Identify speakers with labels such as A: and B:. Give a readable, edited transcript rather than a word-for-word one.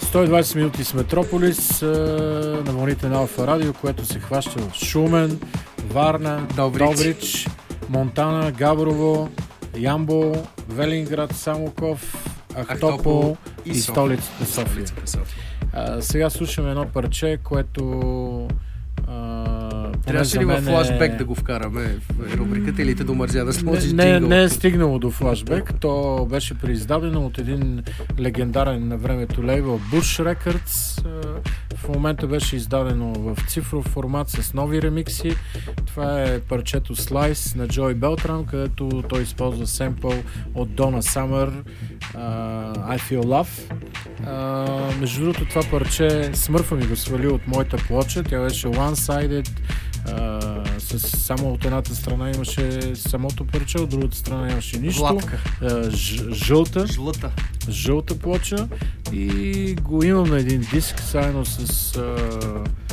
A: 120 минути с Метрополис на вълните на Алфа Радио, което се хваща в Шумен, Варна, Добрич, Монтана, Габрово, Ямбол, Велинград, Самоков, Ахтопол и столицата София. Сега слушаме едно парче, което
B: трябваше ли във флашбек да го вкараме в рубриката или те домързя да сложиш джингъл?
A: Не е стигнало до флашбек. То беше преиздадено от един легендарен на времето лейбъл Bush Records. В момента беше издадено в цифров формат с нови ремикси. Това е парчето Slice на Джой Белтран, където той използва семпъл от Donna Summer, I Feel Love. Между другото, това парче Смърфа ми го свали от моята плоча. Тя беше one-sided, само от едната страна имаше самото парче, от другата страна имаше нищо. Жълта плоча, и го имам на един диск заедно с